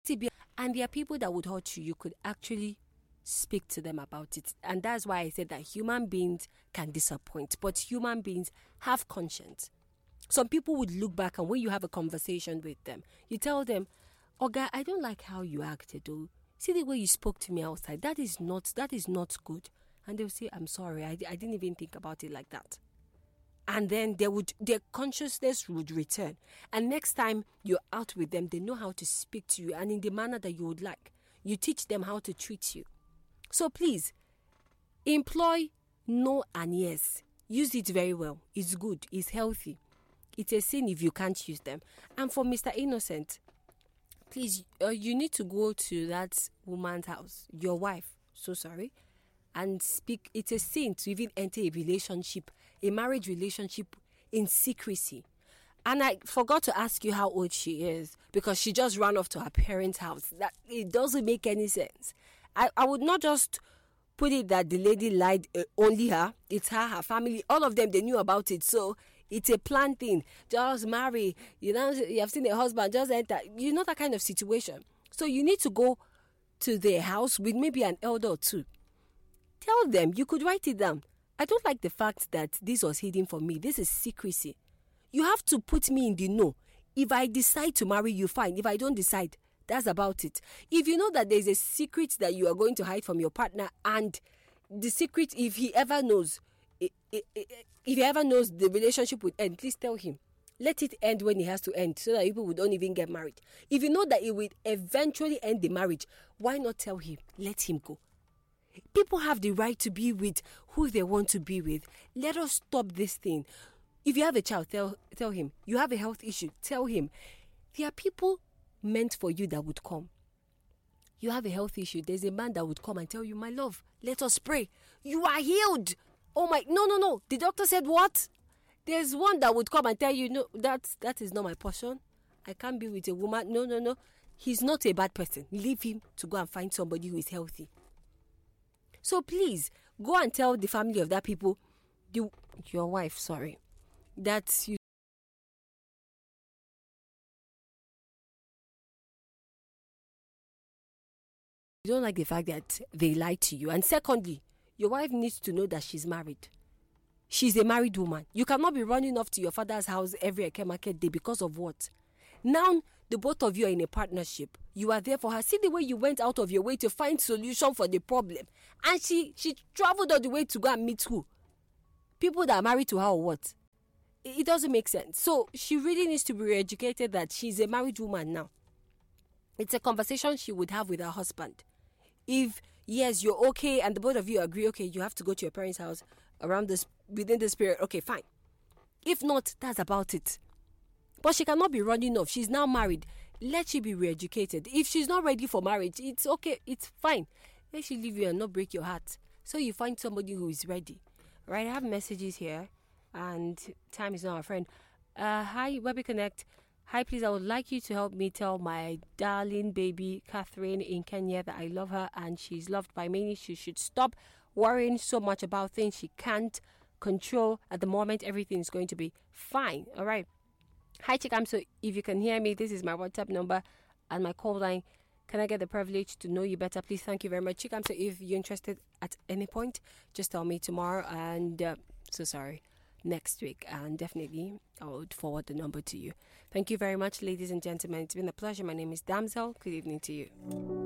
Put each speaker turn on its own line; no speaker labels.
let it be. And there are people that would hurt you. You could actually speak to them about it. And that's why I said that human beings can disappoint, but human beings have conscience. Some people would look back, and when you have a conversation with them, you tell them, Oga, I don't like how you acted, though. See the way you spoke to me outside. That is not good. And they'll say, I'm sorry, I didn't even think about it like that. And then their consciousness would return. And next time you're out with them, they know how to speak to you, and in the manner that you would like. You teach them how to treat you. So please, employ no and yes. Use it very well. It's good. It's healthy. It's a sin if you can't use them. And for Mr. Innocent, please, you need to go to that woman's house, your wife, so sorry, and speak. It's a sin to even enter a relationship, a marriage relationship, in secrecy. And I forgot to ask you how old she is, because she just ran off to her parents' house. That it doesn't make any sense. I would not just put it that the lady lied, only her. It's her family, all of them, they knew about it. So it's a planned thing. Just marry. You have seen a husband, just enter. You know that kind of situation. So you need to go to their house with maybe an elder or two. Tell them, you could write it down. I don't like the fact that this was hidden from me. This is secrecy. You have to put me in the know. If I decide to marry you, fine. If I don't decide, that's about it. If you know that there's a secret that you are going to hide from your partner, and the secret, if he ever knows, the relationship would end, please tell him. Let it end when it has to end, so that people don't even get married. If you know that it will eventually end the marriage, why not tell him? Let him go. People have the right to be with who they want to be with. Let us stop this thing. If you have a child, tell him. You have a health issue, tell him. There are people meant for you that would come. You have a health issue, there's a man that would come and tell you, my love, let us pray. You are healed. Oh my, no. The doctor said what? There's one that would come and tell you, no, that is not my portion. I can't be with a woman. No. He's not a bad person. Leave him to go and find somebody who is healthy. So please, go and tell the family of that people, your wife, sorry, that you don't like the fact that they lied to you. And secondly, your wife needs to know that she's married. She's a married woman. You cannot be running off to your father's house every Eke market day because of what? Now, the both of you are in a partnership. You are there for her. See the way you went out of your way to find solution for the problem. And she traveled all the way to go and meet who? People that are married to her or what? It doesn't make sense. So she really needs to be re-educated that she's a married woman now. It's a conversation she would have with her husband. If, yes, you're okay and the both of you agree, okay, you have to go to your parents' house within this period, okay, fine. If not, that's about it. But she cannot be running off. She's now married. Let she be re-educated. If she's not ready for marriage, it's okay. It's fine. Let she leave you and not break your heart. So you find somebody who is ready. Right, I have messages here. And time is not our friend. Hi, Webby Connect. Hi, please, I would like you to help me tell my darling baby, Catherine, in Kenya, that I love her and she's loved by many. She should stop worrying so much about things she can't control. At the moment, everything is going to be fine. All right. Hi, Chikam. So if you can hear me, this is my WhatsApp number and my call line. Can I get the privilege to know you better? Please, thank you very much. Chikam, so if you're interested at any point, just tell me tomorrow and next week. And definitely, I would forward the number to you. Thank you very much, ladies and gentlemen. It's been a pleasure. My name is Damsel. Good evening to you.